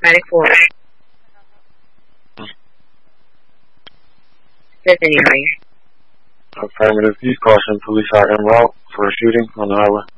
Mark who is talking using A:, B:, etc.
A: Medic 4. Tiffany, are you?
B: Affirmative. Use caution. Police are en route for a shooting on the highway.